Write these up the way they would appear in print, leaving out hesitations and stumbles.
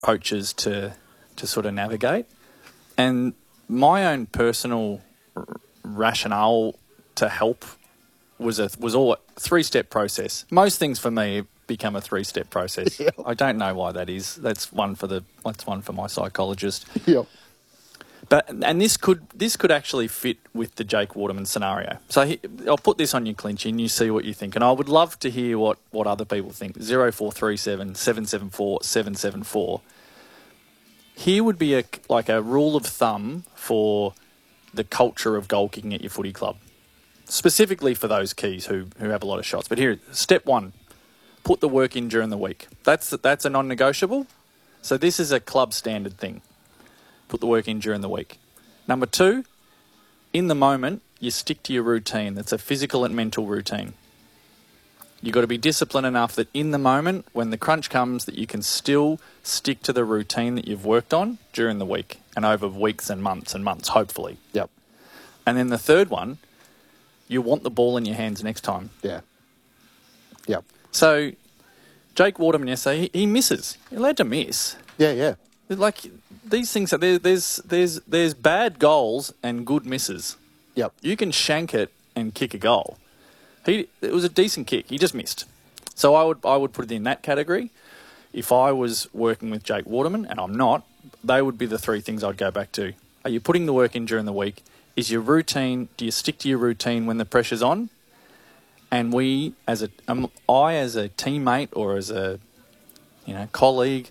coaches to sort of navigate. And my own personal rationale to help was all a 3-step process. Most things for me become a 3-step process. Yep. I don't know why that is. That's one for my psychologist. Yep. And this could actually fit with the Jake Waterman scenario. So I'll put this on your Clinchy and you see what you think. And I would love to hear what other people think. 0437 774 774. Here would be a rule of thumb for the culture of goal kicking at your footy club, specifically for those keys who have a lot of shots. But here, step 1, put the work in during the week. That's a non-negotiable. So this is a club standard thing. Put the work in during the week. Number 2, in the moment, you stick to your routine. That's a physical and mental routine. You've got to be disciplined enough that in the moment, when the crunch comes, that you can still stick to the routine that you've worked on during the week and over weeks and months, hopefully. Yep. And then the third one, you want the ball in your hands next time. Yeah. Yep. So Jake Waterman yesterday, he misses. You're allowed to miss. Yeah. Like these things, there's bad goals and good misses. Yep. You can shank it and kick a goal. It was a decent kick. He just missed. So I would put it in that category. If I was working with Jake Waterman, and I'm not, they would be the 3 things I'd go back to. Are you putting the work in during the week? Is your routine, do you stick to your routine when the pressure's on? And I as a teammate or as a colleague,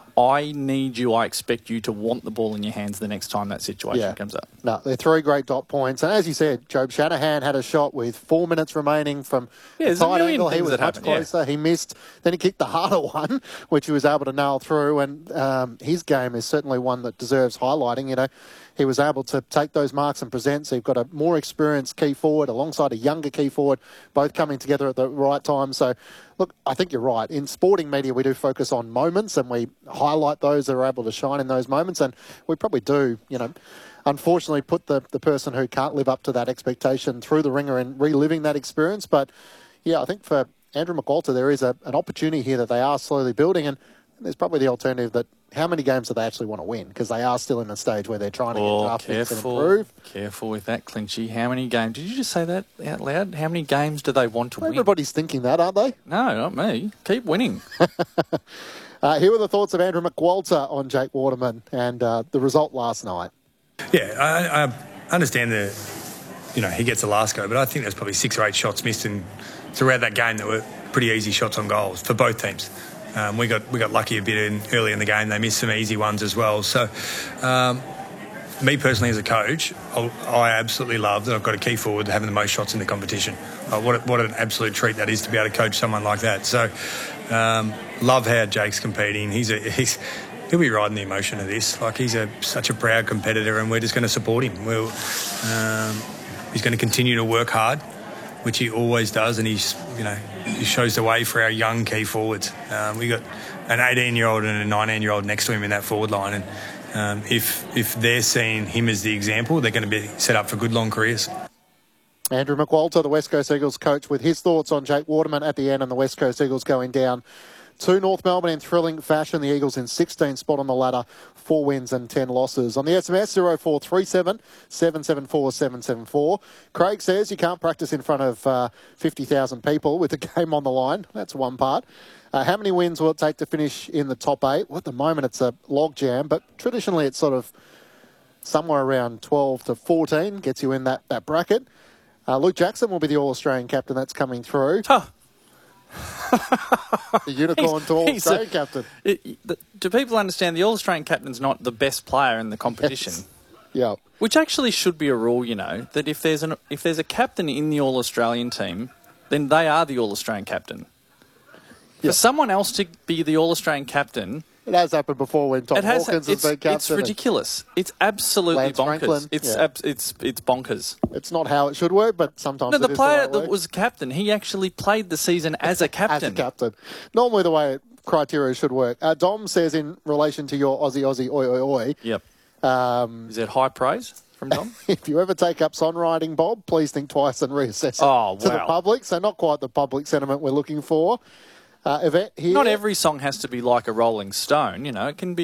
I expect you to want the ball in your hands the next time that situation comes up. No, they're 3 great dot points. And as you said, Jobe Shanahan had a shot with 4 minutes remaining from the tight angle. He was much closer. Yeah. He missed. Then he kicked the harder one, which he was able to nail through. And his game is certainly one that deserves highlighting. He was able to take those marks and present. So you've got a more experienced key forward alongside a younger key forward, both coming together at the right time. So, look, I think you're right. In sporting media, we do focus on moments and we highlight those that are able to shine in those moments. And we probably do, unfortunately put the person who can't live up to that expectation through the ringer and reliving that experience. But, yeah, I think for Andrew McQualter, there is an opportunity here that they are slowly building. And there's probably the alternative that how many games do they actually want to win? Because they are still in a stage where they're trying to get draft picks and improve. Careful with that, Clinchy. How many games? Did you just say that out loud? How many games do they want to win? Everybody's thinking that, aren't they? No, not me. Keep winning. Here were the thoughts of Andrew McQualter on Jake Waterman and the result last night. Yeah, I understand he gets the last go, but I think there's probably 6 or 8 shots missed throughout that game that were pretty easy shots on goals for both teams. We got lucky a bit early in the game. They missed some easy ones as well. So, me personally as a coach, I absolutely love that I've got a key forward having the most shots in the competition. What an absolute treat that is to be able to coach someone like that. So, love how Jake's competing. He'll be riding the emotion of this. Like he's such a proud competitor, and we're just going to support him. He's going to continue to work hard, which he always does, and he shows the way for our young key forwards. We got an 18-year-old and a 19-year-old next to him in that forward line, and if they're seeing him as the example, they're going to be set up for good long careers. Andrew McQualter, the West Coast Eagles coach, with his thoughts on Jake Waterman at the end, and the West Coast Eagles going down to North Melbourne in thrilling fashion. The Eagles in 16th spot on the ladder, 4 wins and 10 losses. On the SMS, 0437 774 774. Craig says you can't practice in front of 50,000 people with the game on the line. That's one part. How many wins will it take to finish in the top 8? Well, at the moment, it's a log jam, but traditionally it's sort of somewhere around 12 to 14, gets you in that bracket. Luke Jackson will be the All-Australian captain that's coming through. Huh. The unicorn to All-Australian captain. Do people understand the All-Australian captain's not the best player in the competition? Yes. Yeah. Which actually should be a rule, that if there's a captain in the All-Australian team, then they are the All-Australian captain. For someone else to be the All-Australian captain... It has happened before when Tom Hawkins has been captain. It's ridiculous. It's absolutely Lance bonkers. Franklin, It's bonkers. It's not how it should work, but sometimes the player that was captain, he actually played the season as a captain. As a captain. Normally the way criteria should work. Dom says in relation to your Aussie, oi, oi, oi. Yep. Is that high praise from Dom? If you ever take up songwriting, Bob, please think twice and reassess it to the public. So not quite the public sentiment we're looking for. Yvette here. Not every song has to be like a Rolling Stone, it can be